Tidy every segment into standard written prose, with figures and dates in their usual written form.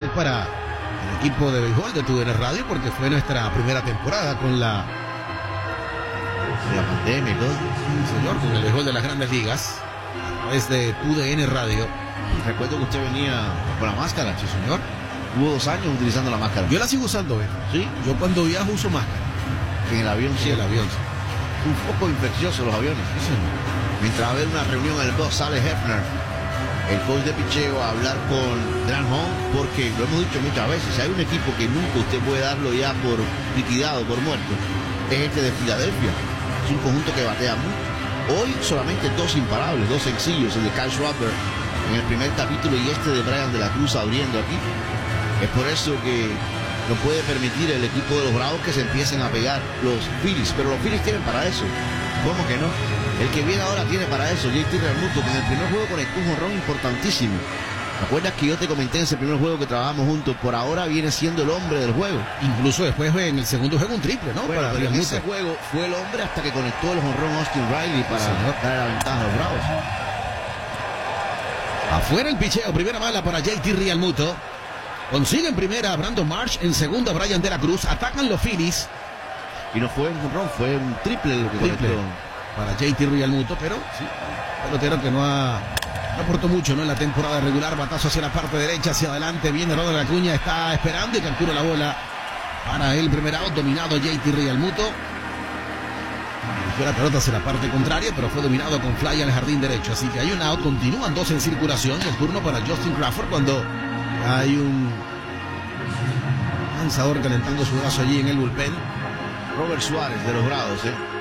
para el equipo de béisbol de TUDN Radio, porque fue nuestra primera temporada con la pandemia y todo. Sí, señor, con el béisbol de las grandes ligas, a través de TUDN Radio. Recuerdo que usted venía con la máscara. Sí, señor. Hubo 2 años utilizando la máscara. Yo la sigo usando, ¿eh? ¿Sí? Yo cuando viajo uso máscara. En el avión, sí. En el avión, sí. Un poco infeccioso los aviones. Sí, señor. Mientras va a haber una reunión, el boss sale Hefner, el coach de picheo, a hablar con Granholm, porque lo hemos dicho muchas veces, si hay un equipo que nunca usted puede darlo ya por liquidado, por muerto, es este de Filadelfia. Es un conjunto que batea mucho. Hoy solamente 2 imparables, 2 sencillos, el de Kyle Schwarber en el primer capítulo y este de Brian de la Cruz abriendo aquí. Es por eso que no puede permitir el equipo de los Bravos que se empiecen a pegar los Phillies, pero los Phillies tienen para eso. ¿Cómo que no? El que viene ahora tiene para eso. JT Realmuto, que en el primer juego conectó un jonrón importantísimo. ¿Te acuerdas que yo te comenté en ese primer juego que trabajamos juntos? Por ahora viene siendo el hombre del juego. Incluso después en el segundo juego un triple, ¿no? Bueno, pero en ese juego fue el hombre hasta que conectó el jonrón Austin Riley para dar la ventaja a los Bravos. Afuera el picheo, primera bala para JT Realmuto. Consigue en primera a Brandon Marsh, en segunda Brian de la Cruz. Atacan los Phillies. Y no fue un jonrón, fue un triple lo que conectó para JT Realmuto, pero sí, pelotero que no aportó mucho, ¿no? En la temporada regular. Batazo hacia la parte derecha, hacia adelante, viene Ronald Acuña, está esperando y captura la bola para el primer out, dominado JT Realmuto. Fue la pelota hacia la parte contraria, pero fue dominado con fly al jardín derecho, así que hay un out, continúan 2 en circulación, y el turno para Justin Crawford cuando hay un lanzador calentando su brazo allí en el bullpen. Robert Suárez de los Bravos,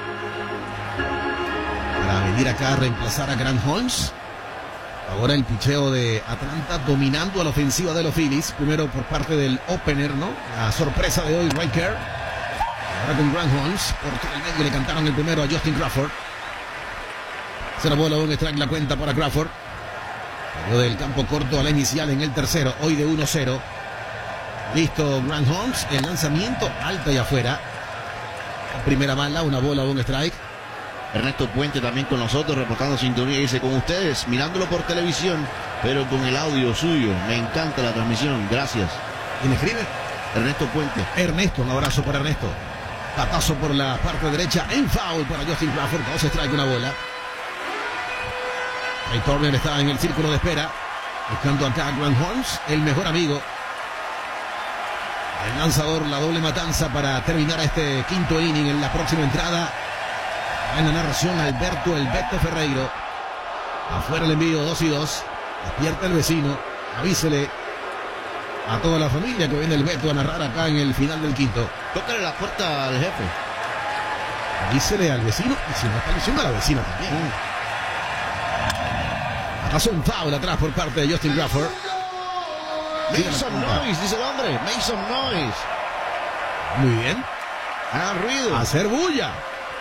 para venir acá a reemplazar a Grant Holmes. Ahora el picheo de Atlanta dominando a la ofensiva de los Phillies. Primero por parte del opener, ¿no? La sorpresa de hoy, Ray Kerr. Ahora con Grant Holmes. Por todo el medio le cantaron el primero a Justin Crawford. Se la bola, un strike la cuenta para Crawford. Salió del campo corto a la inicial en el tercero. Hoy de 1-0. Listo Grant Holmes. El lanzamiento alta y afuera. Primera bala, una bola, un strike. Ernesto Puente también con nosotros, reportando sintonía. Dice, con ustedes, mirándolo por televisión, pero con el audio suyo. Me encanta la transmisión, gracias. ¿Quién escribe? Ernesto Puente. Ernesto, un abrazo para Ernesto. Patazo por la parte derecha, en foul para Justin Crawford. 2 strike, una bola. Ray Turner está en el círculo de espera, buscando acá a Grant Holmes, el mejor amigo. El lanzador, la doble matanza para terminar este quinto inning en la próxima entrada. En la narración, Alberto El Beto Ferreiro. Afuera el envío, 2-2. Despierta el vecino. Avísele a toda la familia que viene el Beto a narrar acá en el final del quinto. Tócale la puerta al jefe. Avísele al vecino y si no está diciendo a la vecina también. Pasó un foul atrás por parte de Justin Crawford. Make some noise, dice el hombre. Make some noise. Muy bien. Hagan ruido. Hacer bulla.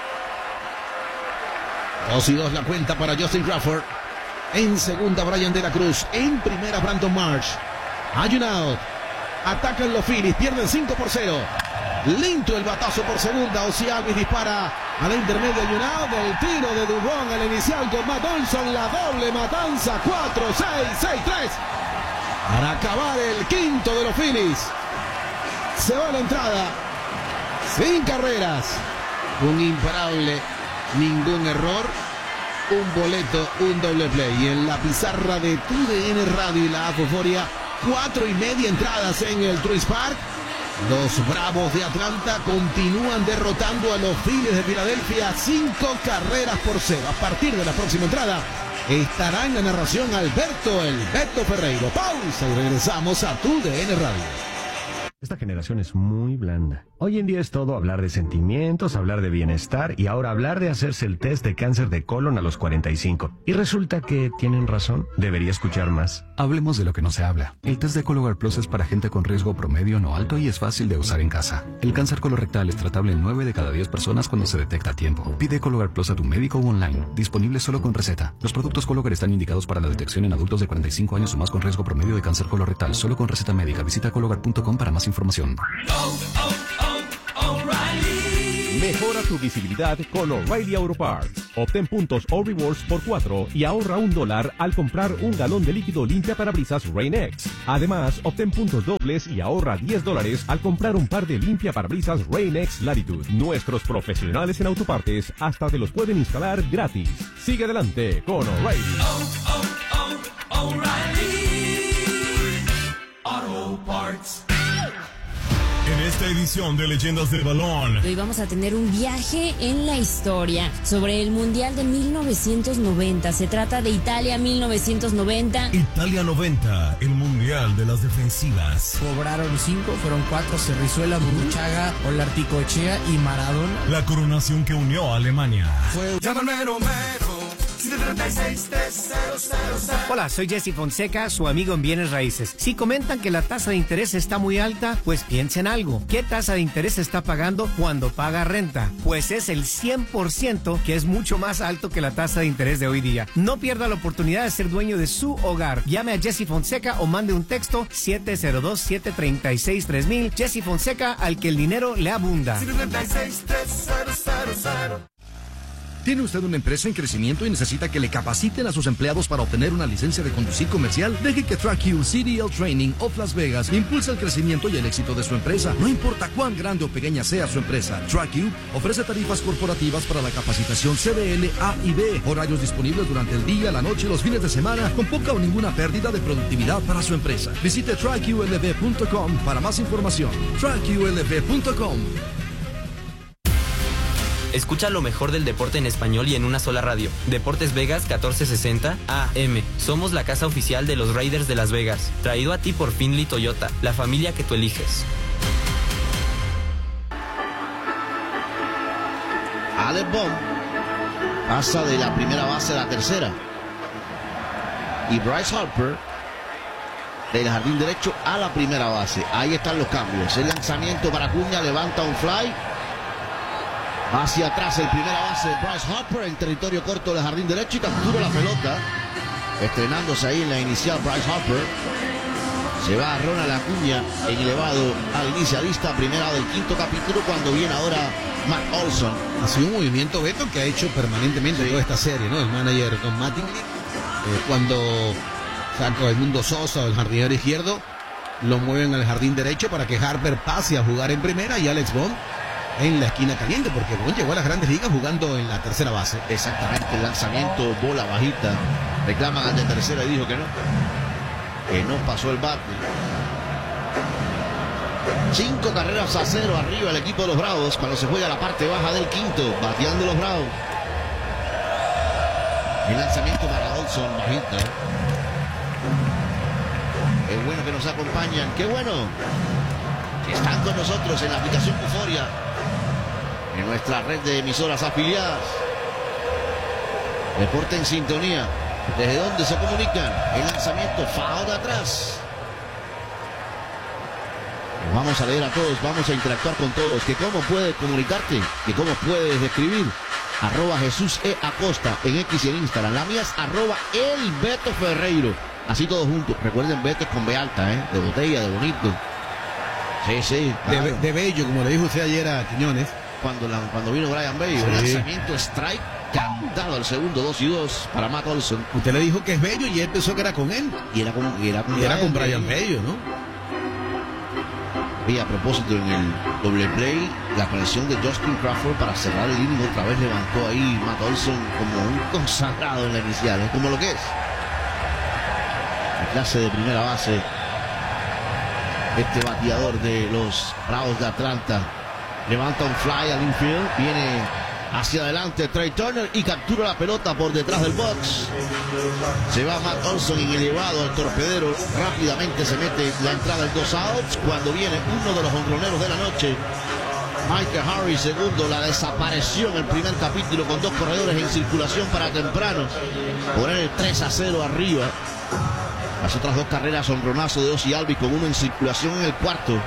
2-2 la cuenta para Justin Crawford. En segunda Brian de la Cruz. En primera Brandon Marsh. Hay un out. Atacan los Phillies. Pierden 5-0. Lento el batazo por segunda. Ociavis dispara a la intermedia. Hay un out del tiro de Dubón al inicial con Matt Olson. La doble matanza. 4-6, 6-3. Para acabar el quinto de los Phillies. Se va la entrada. Sin carreras. Un imparable. Ningún error, un boleto, un doble play. Y en la pizarra de TUDN Radio y la Apoforia, 4:30 entradas en el Truist Park. Los Bravos de Atlanta continúan derrotando a los Phillies de Filadelfia 5-0. A partir de la próxima entrada estará en la narración Alberto El Beto Ferreiro. Pausa y regresamos a TUDN Radio. Esta generación es muy blanda. Hoy en día es todo hablar de sentimientos, hablar de bienestar y ahora hablar de hacerse el test de cáncer de colon a los 45. Y resulta que tienen razón. Debería escuchar más. Hablemos de lo que no se habla. El test de Cologuard Plus es para gente con riesgo promedio no alto y es fácil de usar en casa. El cáncer colorectal es tratable en 9 de cada 10 personas cuando se detecta a tiempo. Pide Cologuard Plus a tu médico o online. Disponible solo con receta. Los productos Cologuard están indicados para la detección en adultos de 45 años o más con riesgo promedio de cáncer colorectal. Solo con receta médica. Visita cologuard.com para más información. Mejora tu visibilidad con O'Reilly Auto Parts. Obtén puntos o rewards por 4 y ahorra $1 al comprar un galón de líquido limpia parabrisas Rain-X. Además, obtén puntos dobles y ahorra $10 al comprar un par de limpia parabrisas Rain-X Latitude. Nuestros profesionales en autopartes hasta te los pueden instalar gratis. Sigue adelante con O'Reilly. O'Reilly Auto Parts. En esta edición de Leyendas del Balón, hoy vamos a tener un viaje en la historia sobre el Mundial de 1990. Se trata de Italia 1990. Italia 90, el Mundial de las defensivas. Cobraron 5, fueron 4, Cerrizuela, Burruchaga, Olarticoechea y Maradona. La coronación que unió a Alemania. Llámame Romero. Hola, soy Jesse Fonseca, su amigo en Bienes Raíces. Si comentan que la tasa de interés está muy alta, pues piensen algo. ¿Qué tasa de interés está pagando cuando paga renta? Pues es el 100%, que es mucho más alto que la tasa de interés de hoy día. No pierda la oportunidad de ser dueño de su hogar. Llame a Jesse Fonseca o mande un texto 702-736-3000. Jesse Fonseca, al que el dinero le abunda. 736-3000. ¿Tiene usted una empresa en crecimiento y necesita que le capaciten a sus empleados para obtener una licencia de conducir comercial? Deje que TrackU CDL Training of Las Vegas impulse el crecimiento y el éxito de su empresa. No importa cuán grande o pequeña sea su empresa, TrackU ofrece tarifas corporativas para la capacitación CDL A y B, horarios disponibles durante el día, la noche y los fines de semana, con poca o ninguna pérdida de productividad para su empresa. Visite TrackULV.com para más información. TrackULV.com. Escucha lo mejor del deporte en español y en una sola radio. Deportes Vegas 1460 AM. Somos la casa oficial de los Raiders de Las Vegas. Traído a ti por Findlay Toyota, la familia que tú eliges. Alec Bohm pasa de la primera base a la tercera. Y Bryce Harper del jardín derecho a la primera base. Ahí están los cambios. El lanzamiento para Acuña, levanta un fly. Hacia atrás el primera base Bryce Harper en territorio corto del jardín derecho y captura la pelota. Estrenándose ahí en la inicial Bryce Harper. Se va a Ronald Acuña en elevado al inicialista, primera del quinto capítulo, cuando viene ahora Matt Olson. Ha sido un movimiento, Beto, que ha hecho permanentemente toda esta serie, ¿no? El manager Don Mattingly, cuando saca a Edmundo Sosa o el jardinero izquierdo, lo mueven al jardín derecho para que Harper pase a jugar en primera y Alex Bohm en la esquina caliente, porque Bohm llegó a las grandes ligas jugando en la tercera base. Exactamente, el lanzamiento, bola bajita. Reclaman al de tercera y dijo que no pasó el bate. 5 carreras a 0 arriba el equipo de los Bravos cuando se juega la parte baja del quinto, bateando los Bravos. El lanzamiento para Olson, bajita. Es bueno que nos acompañan, qué bueno que están con nosotros en la aplicación Euforia, en nuestra red de emisoras afiliadas. Deporte en sintonía. ¿Desde dónde se comunican? El lanzamiento, foul de atrás. Vamos a leer a todos, vamos a interactuar con todos. Que cómo puedes comunicarte, que cómo puedes escribir. @Jesús E. Acosta en X y en Instagram. La mía es @el Beto Ferreiro. Así todos juntos. Recuerden, Beto es con B alta, de botella, de bonito. Sí, claro. De bello, como le dijo usted ayer a Quiñones. Cuando vino Brian Bello, sí. Lanzamiento strike, cantado al segundo, 2-2 para Matt Olson. Usted le dijo que es Bello y él pensó que era con él. Y era con Brian Bello, ¿no? Y a propósito, en el doble play, la conexión de Justin Crawford para cerrar el inning otra vez levantó ahí Matt Olson como un consagrado en la inicial, como lo que es. La clase de primera base, este bateador de los Bravos de Atlanta. Levanta un fly al infield, viene hacia adelante Trey Turner y captura la pelota por detrás del box. Se va Matt Olson en elevado al torpedero, rápidamente se mete la entrada en 2 outs cuando viene uno de los jonroneros de la noche, Michael Harris, segundo. La desapareció en el primer capítulo con 2 corredores en circulación para temprano poner el 3-0 arriba. Las otras 2 carreras, jonronazo de Ozzie Albies con uno en circulación en el cuarto.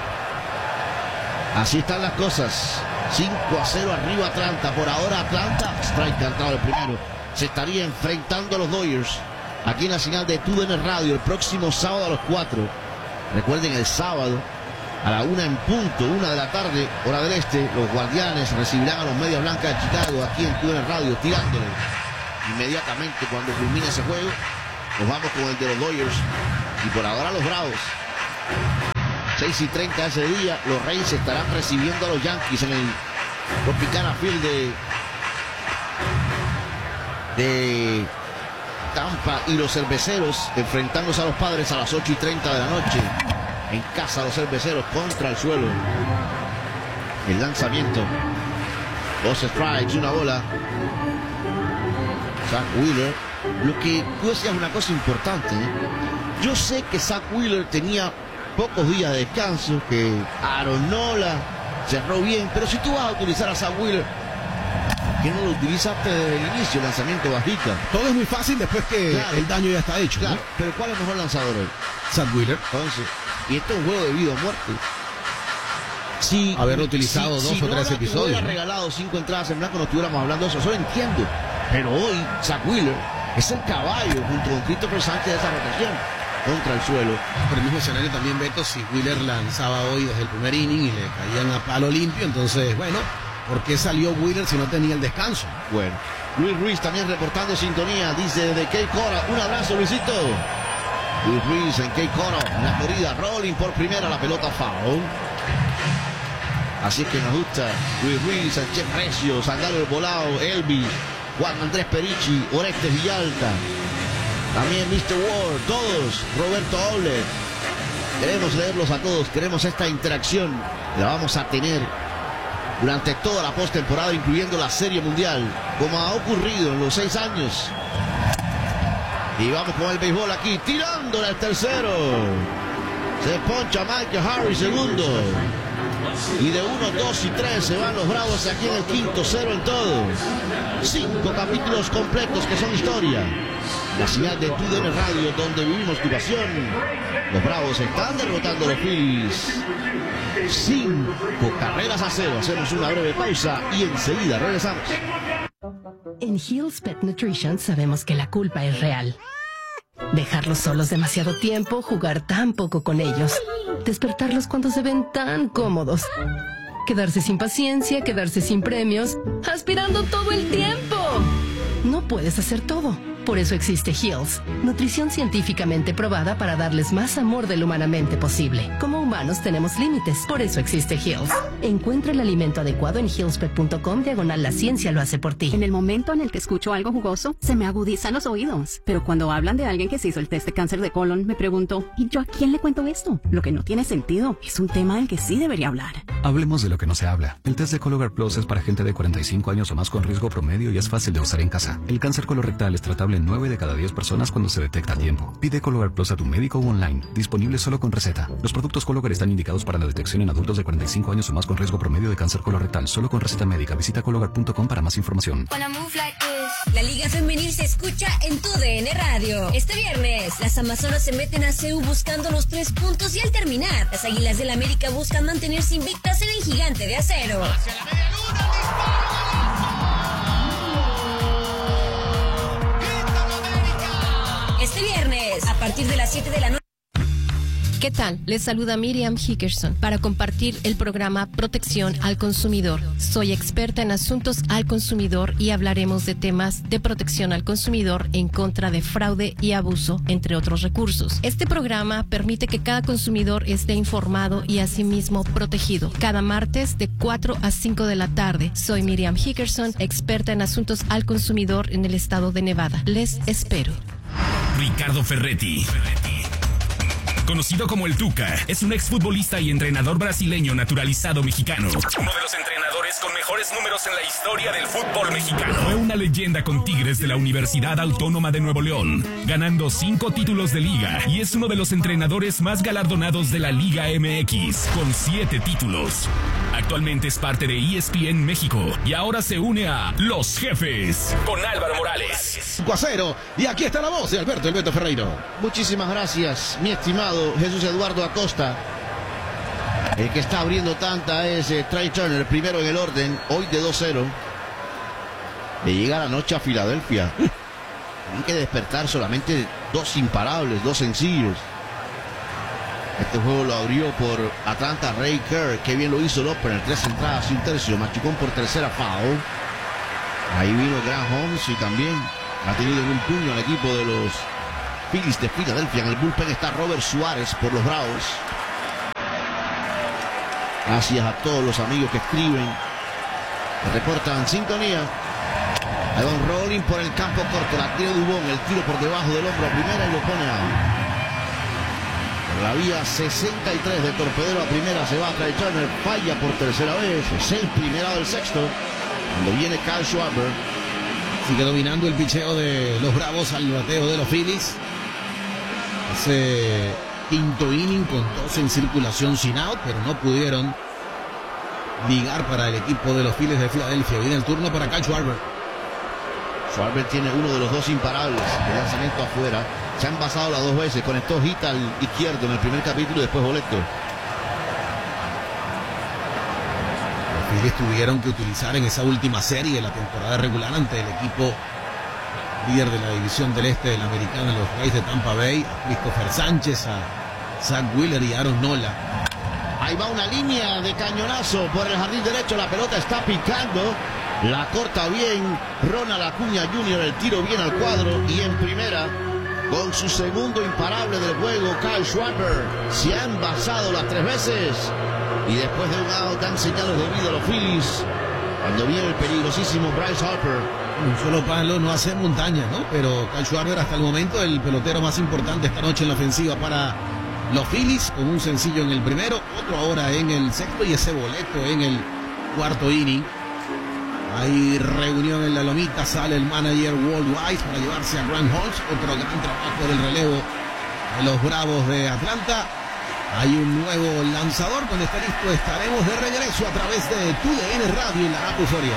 Así están las cosas. 5-0 arriba Atlanta. Por ahora Atlanta, strike cantado el primero. Se estaría enfrentando a los Dodgers aquí en la señal de TUDN Radio el próximo sábado a las 4. Recuerden, el sábado A la 1 en punto, 1 de la tarde, hora del este, los Guardianes recibirán a los Medias Blancas de Chicago aquí en TUDN Radio, tirándole. Inmediatamente cuando culmine ese juego, nos vamos con el de los Dodgers y por ahora los Bravos. 6:30 ese día, los Reyes estarán recibiendo a los Yankees en el Tropicana Field de Tampa, y los Cerveceros enfrentándose a los Padres a las 8:30 de la noche. En casa los Cerveceros contra el suelo. El lanzamiento. 2 strikes, 1 bola. Zach Wheeler. Lo que tú decías una cosa importante, ¿eh? Yo sé que Zach Wheeler tenía pocos días de descanso, que Aaron Nola cerró bien, pero si tú vas a utilizar a Zach Wheeler, ¿qué no lo utilizaste desde el inicio, el lanzamiento bajita? Todo es muy fácil después que el daño ya está hecho. Claro, ¿no? pero ¿cuál es el mejor lanzador hoy? Zach Wheeler. Entonces, y esto es un juego de vida o muerte. Si haberlo utilizado 2 o 3 episodios. Si hubiera regalado 5 entradas en blanco, no estuviéramos hablando de eso. Eso lo entiendo. Pero hoy, Zach Wheeler es el caballo junto con Christopher Sánchez de esa rotación contra el suelo. Por el mismo escenario también, Beto, si Wheeler lanzaba hoy desde el primer inning y le caían a palo limpio, entonces, bueno, ¿por qué salió Wheeler si no tenía el descanso? Bueno, Luis Ruiz también reportando sintonía, dice de Cape Coral. Un abrazo, Luisito. Luis Ruiz en Cape Coral, en la corrida, rolling por primera, la pelota foul. Así es que nos gusta Luis Ruiz, Sánchez Recio, Sandalo El Volado, Elvi, Juan Andrés Perichi, Orestes Villalta, también Mr. Ward, todos, Roberto Oble. Queremos leerlos a todos, queremos esta interacción, la vamos a tener durante toda la postemporada, incluyendo la Serie Mundial, como ha ocurrido en los 6 años. Y vamos con el béisbol aquí, tirándole al tercero. Se poncha Michael Harris, segundo. Y de 1, 2 y 3 se van los Bravos aquí en el quinto, 0 en todo. 5 capítulos completos que son historia. La señal de TUDN Radio, donde vivimos tu pasión. Los Bravos están derrotando a los Phillies. 5 carreras a 0. Hacemos una breve pausa y enseguida regresamos. En Hill's Pet Nutrition sabemos que la culpa es real. Dejarlos solos demasiado tiempo, jugar tan poco con ellos, despertarlos cuando se ven tan cómodos, quedarse sin paciencia, quedarse sin premios, aspirando todo el tiempo. No puedes hacer todo. Por eso existe Hill's, nutrición científicamente probada para darles más amor del humanamente posible. Como humanos tenemos límites, por eso existe Hill's. Encuentra el alimento adecuado en hillspet.com/la ciencia lo hace por ti. En el momento en el que escucho algo jugoso, se me agudizan los oídos. Pero cuando hablan de alguien que se hizo el test de cáncer de colon, me pregunto, ¿y yo a quién le cuento esto? Lo que no tiene sentido, es un tema del que sí debería hablar. Hablemos de lo que no se habla. El test de Cologuard Plus es para gente de 45 años o más con riesgo promedio y es fácil de usar en casa. El cáncer colorectal es tratable en 9 de cada 10 personas cuando se detecta a tiempo. Pide Cologuard Plus a tu médico o online. Disponible solo con receta. Los productos Cologuard están indicados para la detección en adultos de 45 años o más con riesgo promedio de cáncer colorectal. Solo con receta médica. Visita Cologuard.com para más información. La Liga Femenil se escucha en TUDN Radio. Este viernes, las Amazonas se meten a CU buscando los 3 puntos y al terminar, las Águilas del América buscan mantenerse invictas en el Gigante de Acero. Hacia la media luna, Este viernes, a partir de las 7 de la noche. ¿Qué tal? Les saluda Miriam Hickerson para compartir el programa Protección al Consumidor. Soy experta en asuntos al consumidor y hablaremos de temas de protección al consumidor en contra de fraude y abuso, entre otros recursos. Este programa permite que cada consumidor esté informado y asimismo protegido. Cada martes de 4 a 5 de la tarde. Soy Miriam Hickerson, experta en asuntos al consumidor en el estado de Nevada. Les espero. Ricardo Ferretti. Conocido como el Tuca, es un exfutbolista y entrenador brasileño naturalizado mexicano. Uno de los entrenadores con mejores números en la historia del fútbol mexicano. Fue una leyenda con Tigres de la Universidad Autónoma de Nuevo León, ganando 5 títulos de liga y es uno de los entrenadores más galardonados de la Liga MX, con 7 títulos. Actualmente es parte de ESPN México y ahora se une a Los Jefes con Álvaro Morales. 5-0 y aquí está la voz de Alberto El Beto Ferreiro. Muchísimas gracias, mi estimado Jesús Eduardo Acosta. El que está abriendo tanta es Trea Turner, el primero en el orden, hoy de 2-0. Le llega la noche a Filadelfia. Tienen que despertar solamente 2 imparables, 2 sencillos. Este juego lo abrió por Atlanta Ray Kerr. Qué bien lo hizo el opener. 3 entradas y un tercio. Machucón por tercera foul. Ahí vino Grant Holmes y también ha tenido en un puño al equipo de los Phillies de Filadelfia. En el bullpen está Robert Suárez por los Bravos. Gracias a todos los amigos que escriben, que reportan sintonía. Ahí va un rolling por el campo corto. La tira Dubón. El tiro por debajo del hombro a primera y lo pone out. La vía 63 de torpedero a primera se va a Trey Turner, falla por tercera vez, es el primero del sexto, cuando viene Kyle Schwarber. Sigue dominando el picheo de los Bravos al bateo de los Phillies. Ese quinto inning con 2 en circulación sin out, pero no pudieron ligar para el equipo de los Phillies de Filadelfia. Viene el turno para Kyle Schwarber. Schwarber tiene uno de los 2 imparables, el lanzamiento afuera. Se han pasado las 2 veces, conectó hit al izquierdo en el primer capítulo y después boleto. Los Phillies tuvieron que utilizar en esa última serie de la temporada regular ante el equipo líder de la división del este de la americana, los Rays de Tampa Bay, a Christopher Sánchez, a Zach Wheeler y Aaron Nola. Ahí va una línea de cañonazo por el jardín derecho, la pelota está picando. La corta bien Ronald Acuña Jr., el tiro bien al cuadro y en primera, con su segundo imparable del juego, Kyle Schwarber. Se han basado las 3 veces y después de un out dan señales de vida a los Phillies. Cuando viene el peligrosísimo Bryce Harper. Un solo palo no hace montaña, ¿no? Pero Kyle Schwarber hasta el momento el pelotero más importante esta noche en la ofensiva para los Phillies, con un sencillo en el primero, otro ahora en el sexto y ese boleto en el cuarto inning. Hay reunión en la lomita, sale el manager Walt Weiss para llevarse a Grant Holmes, otro gran trabajo del relevo de los Bravos de Atlanta. Hay un nuevo lanzador, cuando esté listo estaremos de regreso a través de TUDN Radio y la app Euforia.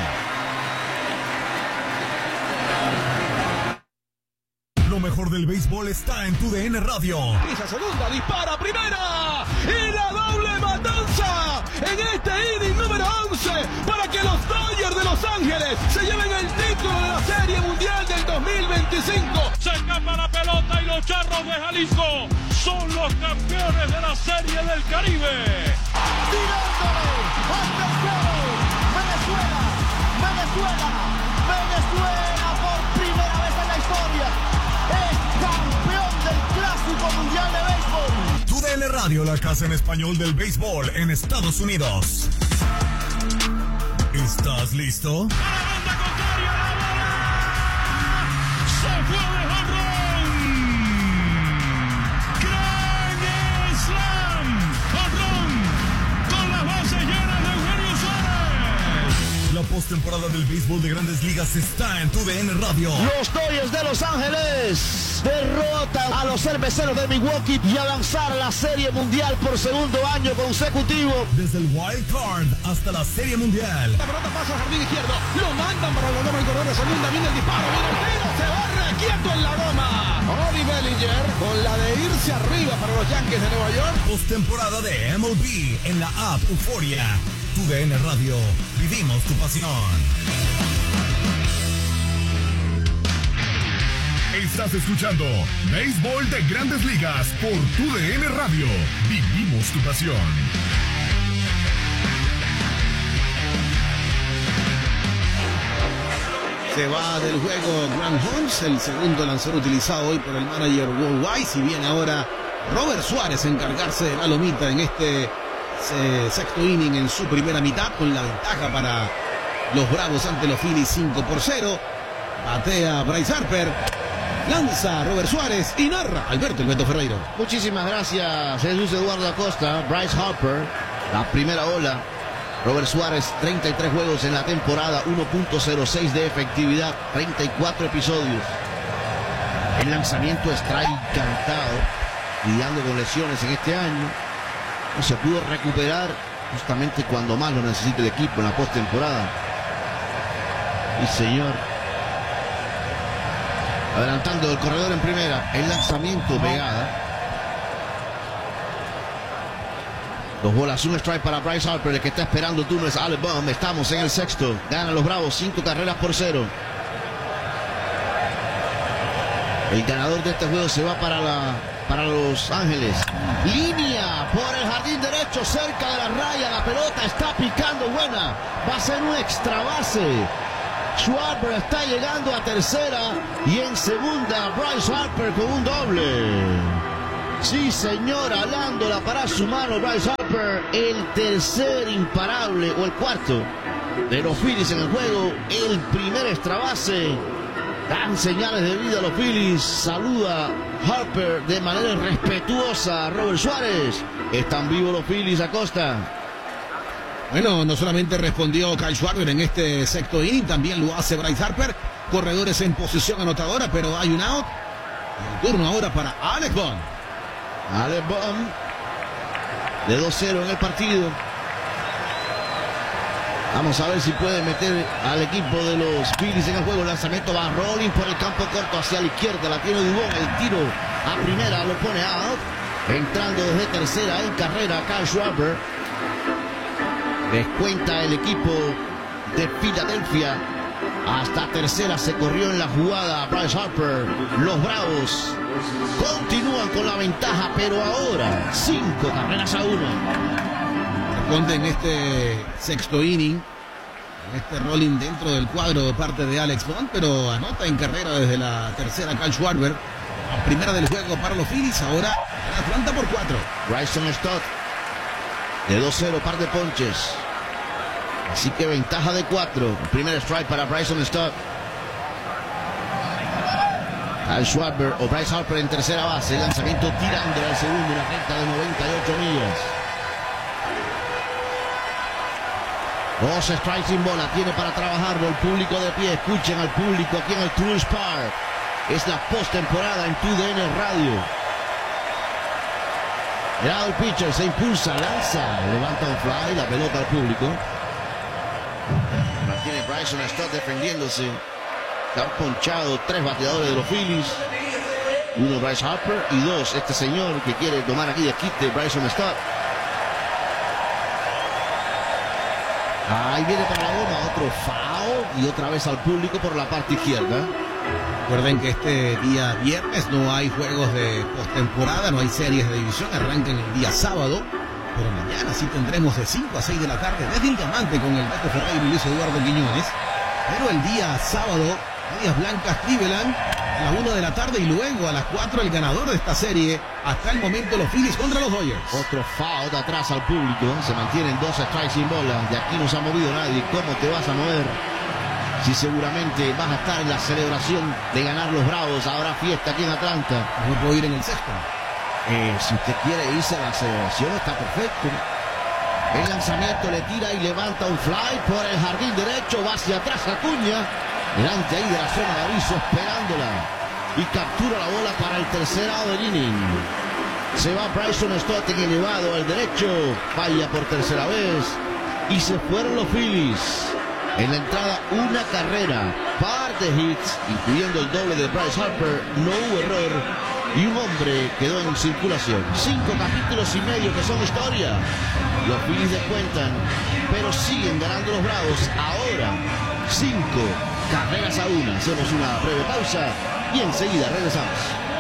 Lo mejor del béisbol está en TUDN Radio. Pisa segunda, dispara primera y la doble matanza en este inning número 11 para que los Dodgers de Los Ángeles se lleven el título de la Serie Mundial del 2025. Se escapa la pelota y los Charros de Jalisco son los campeones de la Serie del Caribe. Tirándole al tercero. Venezuela por primera vez en la historia es campeón del Clásico Mundial de Béisbol. TUDN Radio, la casa en español del béisbol en Estados Unidos. ¿Estás listo? A la banda contraria, la bola se fue de jonrón. Grand Slam, jonrón con las bases llenas de Eugenio Suárez. La postemporada del béisbol de Grandes Ligas está en TUDN Radio. Los Dodgers de Los Ángeles derrotan a los Cerveceros de Milwaukee y avanzar a la Serie Mundial por segundo año consecutivo. Desde el Wild Card hasta la Serie Mundial. La pelota pasa al jardín izquierdo, lo mandan para la goma, el corredor de segunda, viene el disparo, viene el tiro, se va requieto en la goma. Cody Bellinger con la de irse arriba para los Yankees de Nueva York. Postemporada de MLB en la app Euforia. TUDN Radio, vivimos tu pasión. Estás escuchando Béisbol de Grandes Ligas por TUDN Radio. Vivimos tu pasión. Se va del juego Grant Holmes, el segundo lanzador utilizado hoy por el manager Walt Weiss, y viene ahora Robert Suárez a encargarse de la lomita en este sexto inning en su primera mitad, con la ventaja para los Bravos ante los Phillies 5-0. Batea Bryce Harper, lanza Robert Suárez y narra Alberto El Beto Ferreiro. Muchísimas gracias, Jesús Eduardo Acosta. Bryce Harper, la primera ola. Robert Suárez, 33 juegos en la temporada, 1.06 de efectividad, 34 episodios. El lanzamiento strike cantado, lidiando con lesiones en este año. No se pudo recuperar justamente cuando más lo necesita el equipo en la postemporada. Y señor, adelantando el corredor en primera, el lanzamiento pegada. 2 bolas, 1 strike para Bryce Harper. El que está esperando el turno es Alec Bohm. Estamos en el sexto. Ganan los Bravos 5 carreras por 0. El ganador de este juego se va para Los Ángeles. Línea por el jardín derecho, cerca de la raya. La pelota está picando, buena. Va a ser un extra base. Schwarber está llegando a tercera. Y en segunda, Bryce Harper con un doble. Sí, señor, alándola para su mano Bryce Harper. El tercer imparable, o el cuarto, de los Phillies en el juego. El primer extra base. Dan señales de vida a los Phillies. Saluda Harper de manera respetuosa a Robert Suárez. Están vivos los Phillies, Acosta. Bueno, no solamente respondió Kyle Schwarber en este sexto inning, también lo hace Bryce Harper. Corredores en posición anotadora, pero hay un out. El turno ahora para Alex Bond. Alex Bond de 2-0 en el partido. Vamos a ver si puede meter al equipo de los Phillies en el juego. El lanzamiento va rolling por el campo corto hacia la izquierda. La tiene Dubón. El tiro a primera lo pone out. Entrando desde tercera en carrera Kyle Schwarber. Descuenta el equipo de Filadelfia. Hasta tercera se corrió en la jugada Bryce Harper. Los Bravos continúan con la ventaja, pero ahora 5 carreras a 1. Responde en este sexto inning, en este rolling dentro del cuadro de parte de Alex Bond, pero anota en carrera desde la tercera Kyle Schwarber. La primera del juego para los Phillies, ahora en Atlanta por 4. Bryson Stott de 2-0, par de ponches. Así que ventaja de 4. Primer strike para Bryson Stott. Kyle Schwarber o Bryce Harper en tercera base. Lanzamiento tirando al segundo, una recta de 98 millas. 2 strikes sin bola, tiene para trabajarlo el público de pie. Escuchen al público aquí en el Truist Park. Es la postemporada en TUDN Radio. Mirado el pitcher, se impulsa, lanza, levanta un fly, la pelota al público. Mantiene Bryson Stott defendiéndose. Se han ponchado 3 bateadores de los Phillies. 1 Bryce Harper y 2 este señor que quiere tomar aquí de quite, Bryson Stott. Ahí viene para la goma, otro foul y otra vez al público por la parte izquierda. Recuerden que este día viernes no hay juegos de postemporada, no hay series de división, arrancan el día sábado, pero mañana sí tendremos de 5 a 6 de la tarde desde el Diamante con el Beto Ferreira y Luis Eduardo Quiñones. Pero el día sábado, Medias Blancas Cleveland a la 1 de la tarde y luego a las 4 el ganador de esta serie, hasta el momento los Phillies contra los Dodgers. Otro foul de atrás al público, se mantienen 2 strikes sin bola, de aquí no se ha movido nadie. ¿Cómo te vas a mover? Si seguramente vas a estar en la celebración de ganar los Bravos, habrá fiesta aquí en Atlanta. No puedo ir en el sexto. Si usted quiere irse a la celebración, está perfecto. El lanzamiento le tira y levanta un fly por el jardín derecho, va hacia atrás Acuña, delante ahí de la zona de aviso, esperándola. Y captura la bola para el tercer out del inning. Se va Bryson Stott en elevado al derecho, falla por tercera vez. Y se fueron los Phillies. En la entrada, una carrera, par de hits, incluyendo el doble de Bryce Harper, no hubo error y un hombre quedó en circulación. 5 capítulos y medio que son historia. Los Phillies descuentan, pero siguen ganando los Bravos. Ahora, 5 carreras a 1. Hacemos una breve pausa y enseguida regresamos.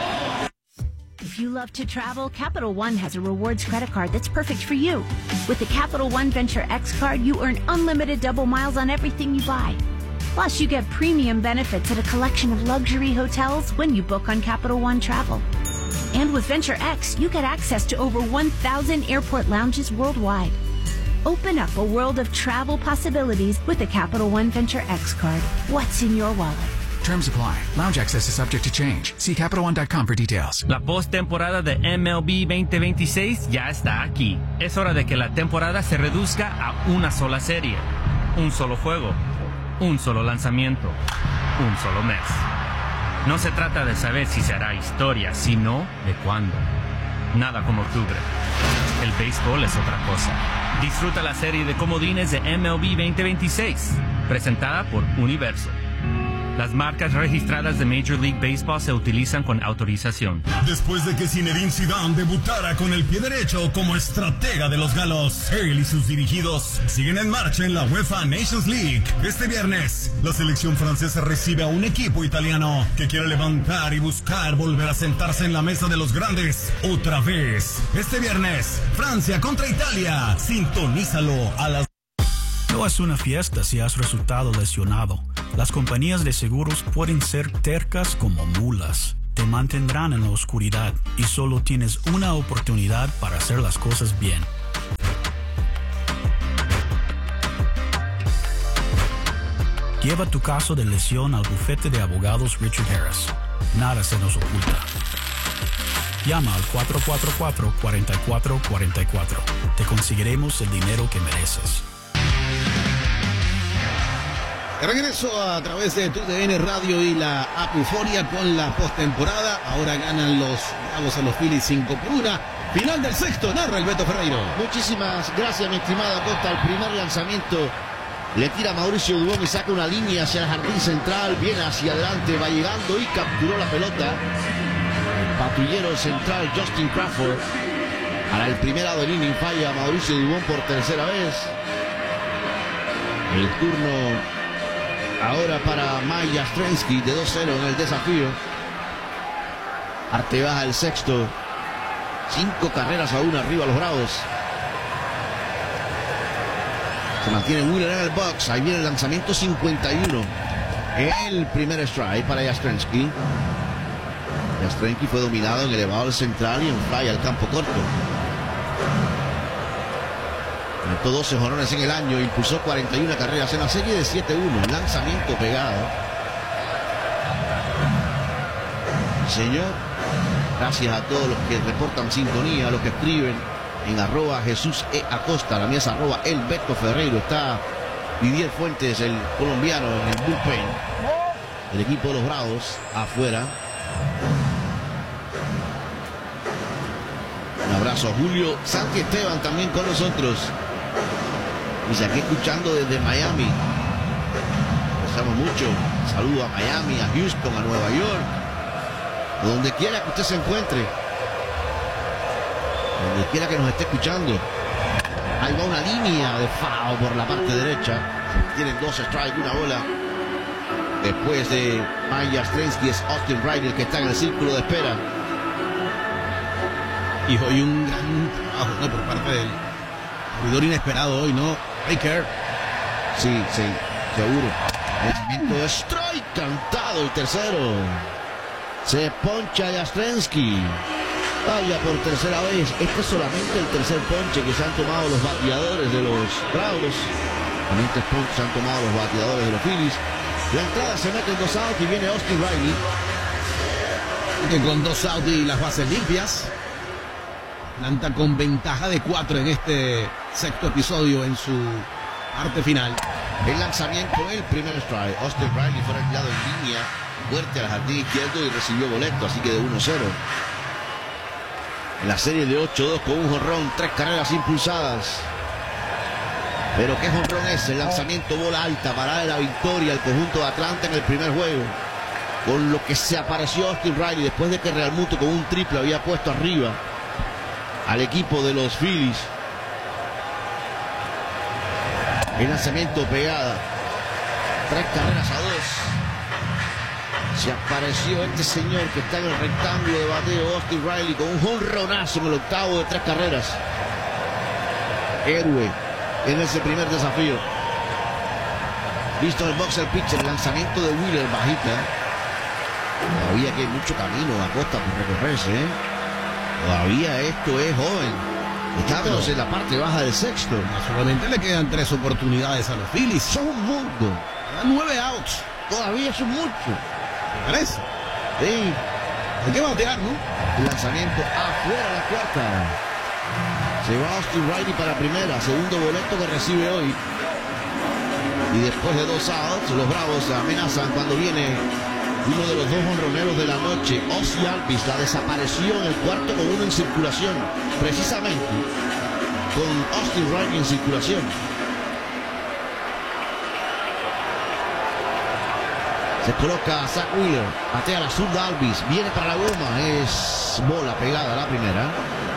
If you love to travel, Capital One has a rewards credit card that's perfect for you. With the Capital One Venture X card, you earn unlimited double miles on everything you buy. Plus, you get premium benefits at a collection of luxury hotels when you book on Capital One Travel. And with Venture X, you get access to over 1,000 airport lounges worldwide. Open up a world of travel possibilities with the Capital One Venture X card. What's in your wallet? Terms apply. Lounge access is subject to change. See CapitalOne.com for details. La postemporada de MLB 2026 ya está aquí. Es hora de que la temporada se reduzca a una sola serie, un solo juego, un solo lanzamiento, un solo mes. No se trata de saber si se hará historia, sino de cuándo. Nada como octubre. El béisbol es otra cosa. Disfruta la serie de comodines de MLB 2026, presentada por Universo. Las marcas registradas de Major League Baseball se utilizan con autorización. Después de que Zinedine Zidane debutara con el pie derecho como estratega de los galos, él y sus dirigidos siguen en marcha en la UEFA Nations League. Este viernes, la selección francesa recibe a un equipo italiano que quiere levantar y buscar volver a sentarse en la mesa de los grandes otra vez. Este viernes, Francia contra Italia. Sintonízalo a las... No es una fiesta si has resultado lesionado. Las compañías de seguros pueden ser tercas como mulas. Te mantendrán en la oscuridad y solo tienes una oportunidad para hacer las cosas bien. Lleva tu caso de lesión al bufete de abogados Richard Harris. Nada se nos oculta. Llama al 444-4444. Te conseguiremos el dinero que mereces. Regreso a través de TUDN Radio y la app Euforia con la postemporada. Ahora ganan los Bravos a los Phillies 5-1. Final del sexto, narra el Beto Ferreiro. Muchísimas gracias, mi estimada Costa. El primer lanzamiento le tira a Mauricio Dubón y saca una línea hacia el jardín central. Viene hacia adelante, va llegando y capturó la pelota. El patrullero central Justin Crawford. Para el primer lado del inning falla Mauricio Dubón por tercera vez. El turno ahora para Mike Yastrzemski de 2-0 en el desafío. Arte baja el sexto. 5 carreras a 1 arriba los Bravos. Se mantiene Wheeler en el box. Ahí viene el lanzamiento 51. El primer strike para Yastrzemski. Yastrzemski fue dominado en elevado al central y en fly al campo corto. Anotó 12 jonrones en el año, impulsó 41 carreras en la serie de 7-1. Lanzamiento pegado. Señor, gracias a todos los que reportan sintonía, a los que escriben en @JesúsEAcosta. La mía es @elbeto Ferreiro. Está Didier Fuentes, el colombiano, en el bullpen. El equipo de los Bravos afuera. Un abrazo a Julio Santi Esteban también con nosotros. Dice aquí escuchando desde Miami. Empezamos mucho. Saludo a Miami, a Houston, a Nueva York. A donde quiera que usted se encuentre. Donde quiera que nos esté escuchando. Ahí va una línea de foul por la parte derecha. Tienen 2 strikes, 1 bola. Después de Mike Yastrzemski es Austin Riley el que está en el círculo de espera. Y hoy un gran trabajo, ¿no? Por parte del abridor inesperado hoy, ¿no? Baker. Sí, seguro. Lanzamiento de strike cantado y tercero. Se poncha Yastrzemski. Vaya por tercera vez. Este es solamente el tercer ponche que se han tomado los bateadores de los Bravos. También 3 ponches se han tomado los bateadores de los Phillies. La entrada se mete en 2 outs y viene Austin Riley. Que con 2 outs y las bases limpias. Atlanta con ventaja de 4 en este sexto episodio en su parte final. El lanzamiento, el primer strike. Austin Riley fue retirado en línea fuerte al jardín izquierdo y recibió boleto, así que de 1-0. En la serie de 8-2 con un jonrón, 3 carreras impulsadas. Pero qué jonrón es, el lanzamiento bola alta para darle la victoria al conjunto de Atlanta en el primer juego. Con lo que se apareció Austin Riley después de que Real Muto con un triple había puesto arriba al equipo de los Phillies. El lanzamiento pegada. 3 carreras a 2. Se apareció este señor que está en el rectángulo de bateo, Austin Riley, con un jonronazo en el octavo de 3 carreras. Héroe en ese primer desafío. Listo el box, el pitcher, el lanzamiento de Wheeler bajita. Todavía que hay mucho camino a Costa por recorrerse, ¿eh? Todavía esto es joven. Estamos en la parte baja del sexto. Solamente le quedan 3 oportunidades a los Phillies. Son un mundo. Dan 9 outs. Todavía son mucho. ¿Te parece? Sí. Hay que batear, ¿no? El lanzamiento afuera la cuarta. Se va Austin Riley para primera. Segundo boleto que recibe hoy. Y después de 2 outs, los Bravos amenazan cuando viene uno de los 2 jonroneros de la noche, Ozzy Albies. La desapareció en el cuarto con 1 en circulación. Precisamente con Austin Riley en circulación. Se coloca Zach Wheeler, patea la zurda Alvis, viene para la goma, es bola pegada la primera.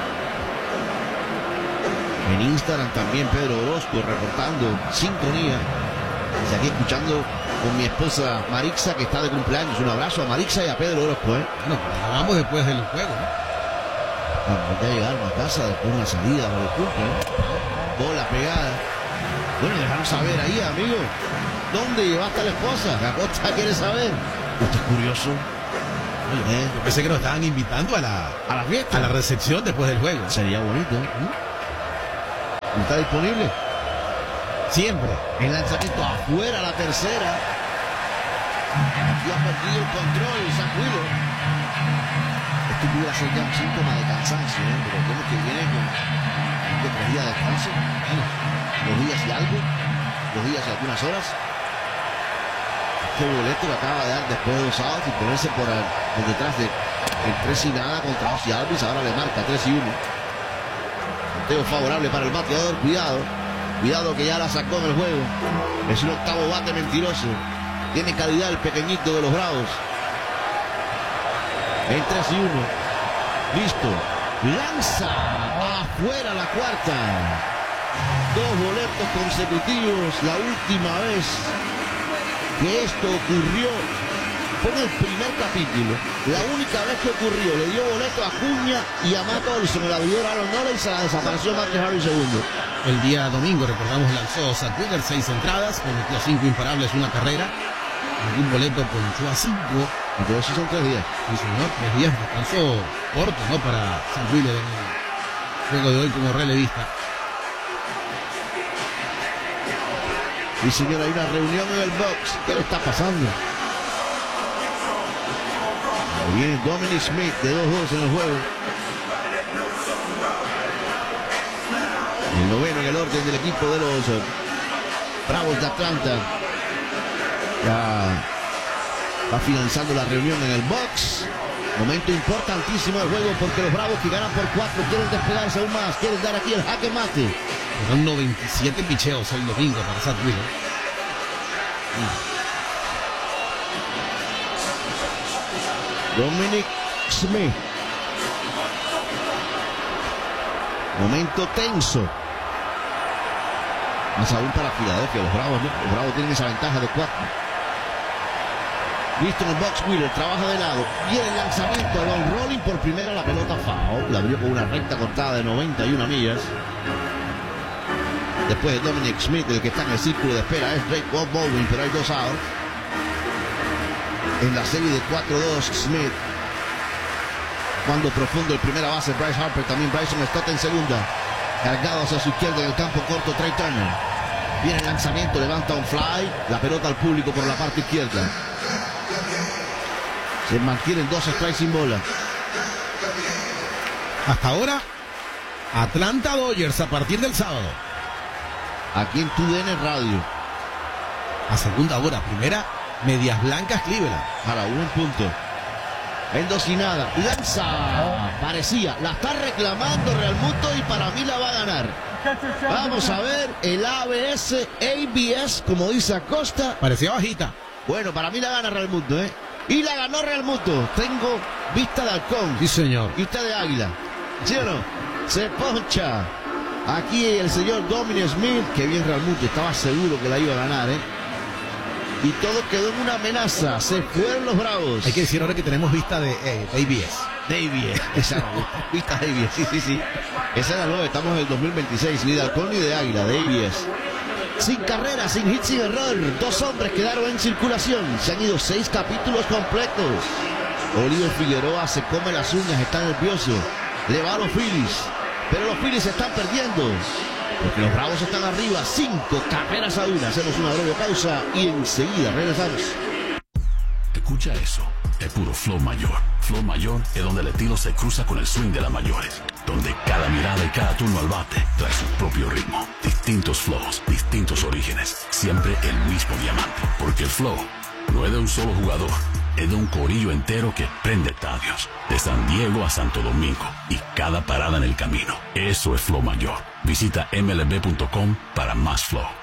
En Instagram también Pedro Orozco reportando sintonía. Estoy aquí escuchando con mi esposa Marixa, que está de cumpleaños. Un abrazo a Marixa y a Pedro Orozco. Bueno, grabamos después del juego, ¿no? Vamos a llegar a casa después de una salida por el cumple, ¿no? Bola pegada. Bueno, dejaron saber ahí, amigo. ¿Dónde llevaste a la esposa? Acosta quiere saber. ¿Usted es curioso? Yo pensé que nos estaban invitando a la fiesta, a la recepción después del juego. Sería bonito. ¿Está disponible? Siempre. El lanzamiento afuera, la tercera. Aquí ha perdido el control, Zach Wheeler. Esto pudiera ser ya un síntoma de cansancio, ¿eh? Pero tenemos que viene con 3 días de descanso. Bueno, 2 días y algo. 2 días y algunas horas. Este boleto que acaba de dar después de 2 outs y ponerse por detrás de el 3 y nada contra Ozzy Alvis. Ahora le marca 3 y 1. Conteo favorable para el bateador. Cuidado que ya la sacó en el juego. Es un octavo bate mentiroso. Tiene calidad el pequeñito de los Bravos. En 3 y 1. Listo. Lanza afuera la cuarta. 2 boletos consecutivos. La última vez que esto ocurrió fue en el primer capítulo. La única vez que ocurrió. Le dio boleto a Acuña y a Matt Olson, el abridor Aaron Nola, y se la desapareció Matt Harris segundo. El día domingo, recordamos, lanzó Zach Wheeler 6 entradas, cometió 5 imparables, 1 carrera. Ningún boleto ponchó a 5. Entonces son 3 días. Sí, señor, 3 días. Descanso corto, ¿no? Para Zach Wheeler en el juego de hoy como relevista. Y señor, hay una reunión en el box. ¿Qué le está pasando? Ahí viene Dominic Smith de 2-2 en el juego. El noveno en el orden del equipo de los Bravos de Atlanta. Ya va finalizando la reunión en el box. Momento importantísimo del juego porque los Bravos, que ganan por 4, quieren despegarse aún más. Quieren dar aquí el jaque mate. Fueron 97 picheos el domingo para Zach Wheeler. Dominic Smith. Momento tenso. Más aún para Filadelfia, los Bravos, ¿no? Los Bravos tienen esa ventaja de 4. Listo en el box, Wheeler trabaja de lado. Viene el lanzamiento de Don Rolling por primera, la pelota foul. La abrió con una recta cortada de 91 millas. Después de Dominic Smith, el que está en el círculo de espera es Drake Baldwin, pero hay 2 outs. En la serie de 4-2, Smith. Cuando profundo el primera base, Bryce Harper, también Bryson Stott en segunda. Cargado hacia su izquierda en el campo corto, Trey Turner. Viene el lanzamiento, levanta un fly. La pelota al público por la parte izquierda. Se mantienen 2 strikes sin bola. Hasta ahora, Atlanta Dodgers a partir del sábado. Aquí en TUDN Radio. A segunda hora, primera, Medias Blancas Cleveland. Para 1 punto. En 2 y nada. Lanza. Parecía. La está reclamando Real Muto y para mí la va a ganar. Vamos a ver el ABS, como dice Acosta. Parecía bajita. Bueno, para mí la gana Real Muto, ¿eh? Y la ganó Real Muto. Tengo vista de halcón. Sí, señor. Vista de águila. ¿Sí o no? Se poncha. Aquí el señor Dominic Smith. Que bien Real Muto. Estaba seguro que la iba a ganar, ¿eh? Y todo quedó en una amenaza. Se fueron los Bravos. Hay que decir ahora que tenemos vista de ABS. Esa vista de ABS. Sí. Esa es la nueva. Estamos en el 2026. Ni de halcón ni de águila. De ABS. Sin carrera, sin hit, sin error. 2 hombres quedaron en circulación. Se han ido 6 capítulos completos. Oliver Figueroa se come las uñas. Está nervioso. Le va a los Phillies. Pero los Phillies se están perdiendo. Porque los Bravos están arriba, 5 carreras a 1. Hacemos una breve pausa y enseguida regresamos. Escucha eso, es puro flow mayor. Flow mayor es donde el estilo se cruza con el swing de las mayores. Donde cada mirada y cada turno al bate trae su propio ritmo. Distintos flows, distintos orígenes. Siempre el mismo diamante. Porque el flow no es de un solo jugador. Es de un corillo entero que prende estadios. De San Diego a Santo Domingo. Y cada parada en el camino. Eso es flow mayor. Visita mlb.com para más flow.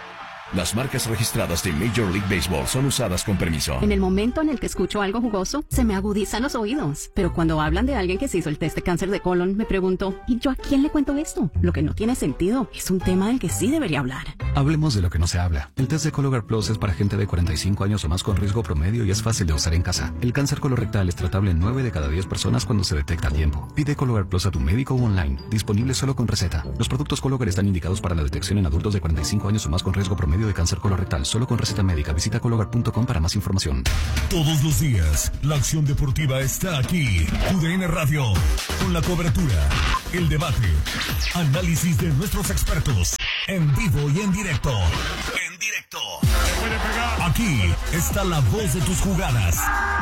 Las marcas registradas de Major League Baseball son usadas con permiso. En el momento en el que escucho algo jugoso, se me agudizan los oídos. Pero cuando hablan de alguien que se hizo el test de cáncer de colon, me pregunto, ¿y yo a quién le cuento esto? Lo que no tiene sentido. Es un tema del que sí debería hablar. Hablemos de lo que no se habla. El test de Cologuard Plus es para gente de 45 años o más con riesgo promedio y es fácil de usar en casa. El cáncer colorectal es tratable en 9 de cada 10 personas cuando se detecta a tiempo. Pide Cologuard Plus a tu médico o online. Disponible solo con receta. Los productos Cologuard están indicados para la detección en adultos de 45 años o más con riesgo promedio de cáncer colorectal. Solo con receta médica. Visita Cologuard.com para más información. Todos los días, la acción deportiva está aquí. TUDN Radio. Con la cobertura, el debate, análisis de nuestros expertos. En vivo y en directo. En directo. Aquí está la voz de tus jugadas.